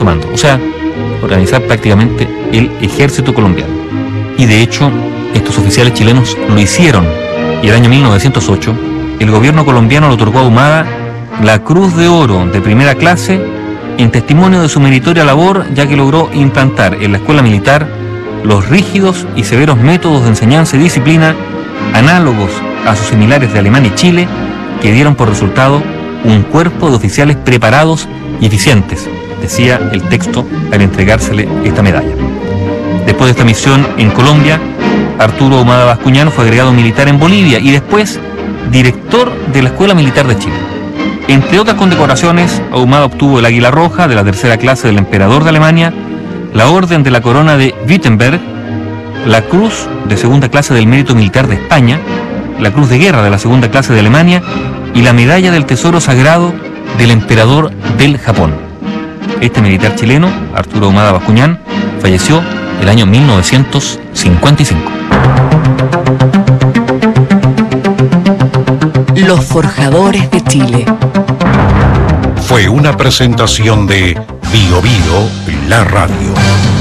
mando, o sea, organizar prácticamente el ejército colombiano. Y de hecho, estos oficiales chilenos lo hicieron, y el año 1908, el gobierno colombiano le otorgó a Ahumada la Cruz de Oro de primera clase en testimonio de su meritoria labor, ya que logró implantar en la escuela militar los rígidos y severos métodos de enseñanza y disciplina análogos a sus similares de Alemania y Chile, que dieron por resultado un cuerpo de oficiales preparados y eficientes, decía el texto al entregársele esta medalla. Después de esta misión en Colombia, Arturo Ahumada Bascuñán fue agregado militar en Bolivia y después director de la Escuela Militar de Chile. Entre otras condecoraciones, Ahumada obtuvo el Águila Roja de la tercera clase del Emperador de Alemania, la Orden de la Corona de Wittenberg, la Cruz de segunda clase del Mérito Militar de España, la Cruz de Guerra de la segunda clase de Alemania y la Medalla del Tesoro Sagrado del Emperador del Japón. Este militar chileno, Arturo Ahumada Bascuñán, falleció el año 1955. Los Forjadores de Chile. Fue una presentación de Bio Bio, la radio.